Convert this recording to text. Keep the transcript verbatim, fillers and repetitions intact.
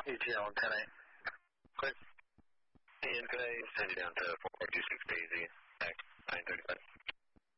E T L ten eight. Clear. Ian, could I send you down to four two six Daisy, X nine thirty-five?